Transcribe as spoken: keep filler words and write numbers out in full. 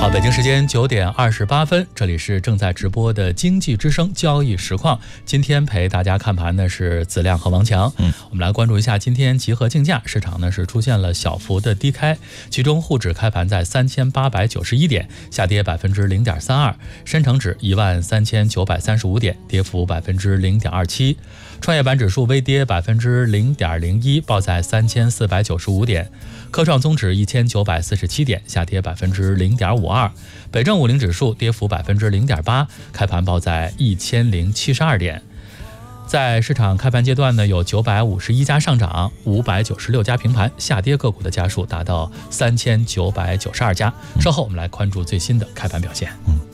好，北京时间九点二十八分，这里是正在直播的经济之声交易实况。今天陪大家看盘的是子亮和王强。嗯，我们来关注一下今天集合竞价，市场呢是出现了小幅的低开，其中沪指开盘在三千八百九十一点，下跌百分之零点三二；深成指一万三千九百三十五点，跌幅百分之零点二七；创业板指数微跌百分之零点零一，报在三千四百九十五点；科创综指一千九百四十七点，下跌百分之零点五二；北证五零指数跌幅百分之零点八，开盘报在一千零七十二点。在市场开盘阶段呢，有九百五十一家上涨，五百九十六家平盘，下跌个股的家数达到三千九百九十二家。稍后我们来关注最新的开盘表现。嗯。